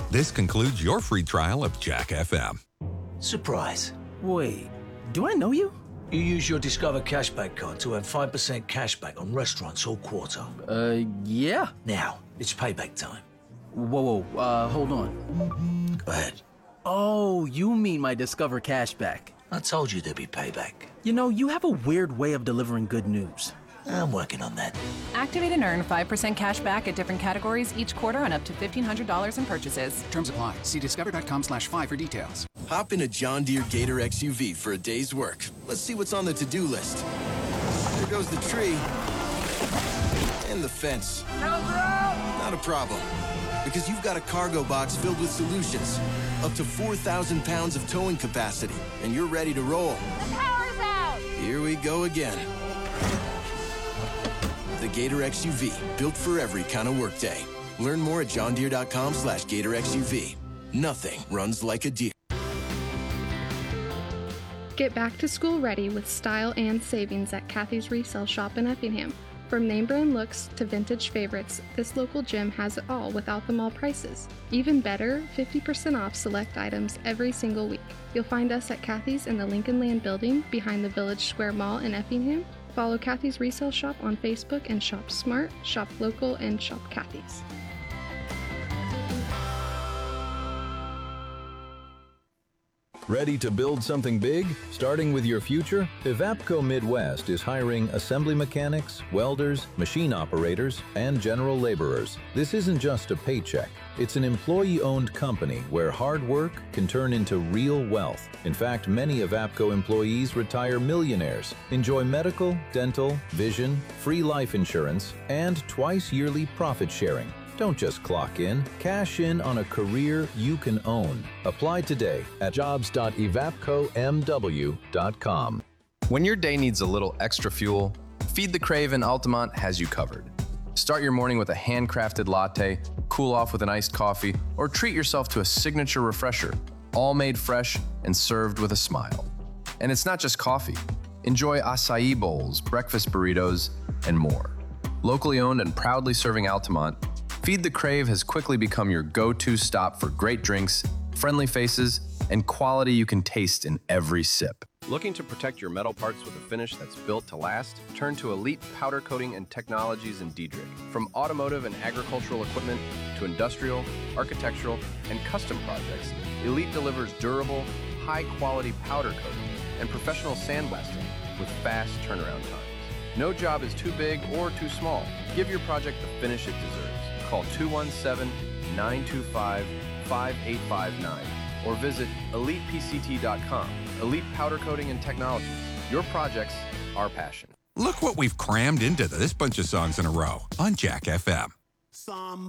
This concludes your free trial of Jack FM. Surprise. Wait, do I know you? You use your Discover Cashback card to earn 5% cashback on restaurants all quarter. Yeah. Now, it's payback time. Whoa, hold on. Go ahead. Oh, you mean my Discover Cashback. I told you there'd be payback. You know, you have a weird way of delivering good news. I'm working on that. Activate and earn 5% cash back at different categories each quarter on up to $1,500 in purchases. Terms apply. See discover.com/5 for details. Hop in a John Deere Gator XUV for a day's work. Let's see what's on the to-do list. There goes the tree. And the fence. Not a problem. Because you've got a cargo box filled with solutions. Up to 4,000 pounds of towing capacity. And you're ready to roll. The power's out! Here we go again. The Gator XUV, built for every kind of workday. Learn more at johndeere.com/Gator XUV. Nothing runs like a Deere. Get back to school ready with style and savings at Kathy's Resale Shop in Effingham. From name brand looks to vintage favorites, this local gym has it all without the mall prices. Even better, 50% off select items every single week. You'll find us at Kathy's in the Lincoln Land building behind the Village Square Mall in Effingham. Follow Kathy's Resale Shop on Facebook and shop smart, shop local, and shop Kathy's. Ready to build something big? Starting with your future? Evapco Midwest is hiring assembly mechanics, welders, machine operators, and general laborers. This isn't just a paycheck. It's an employee-owned company where hard work can turn into real wealth. In fact, many Evapco employees retire millionaires, enjoy medical, dental, vision, free life insurance, and twice yearly profit sharing. Don't just clock in, cash in on a career you can own. Apply today at jobs.evapcomw.com. When your day needs a little extra fuel, Feed the Crave in Altamont has you covered. Start your morning with a handcrafted latte, cool off with an iced coffee, or treat yourself to a signature refresher, all made fresh and served with a smile. And it's not just coffee. Enjoy acai bowls, breakfast burritos, and more. Locally owned and proudly serving Altamont, Feed the Crave has quickly become your go-to stop for great drinks, friendly faces, and quality you can taste in every sip. Looking to protect your metal parts with a finish that's built to last? Turn to Elite Powder Coating and Technologies in Diedrich. From automotive and agricultural equipment to industrial, architectural, and custom projects, Elite delivers durable, high-quality powder coating and professional sandblasting with fast turnaround times. No job is too big or too small. Give your project the finish it deserves. Call 217-925-5859 or visit ElitePCT.com. Elite Powder Coating and Technologies. Your projects, our passion. Look what we've crammed into this bunch of songs in a row on Jack FM.